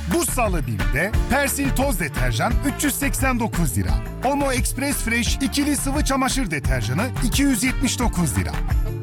Bu salı BİM'de Persil toz deterjan 389 lira. Omo Express Fresh ikili sıvı çamaşır deterjanı 279 lira.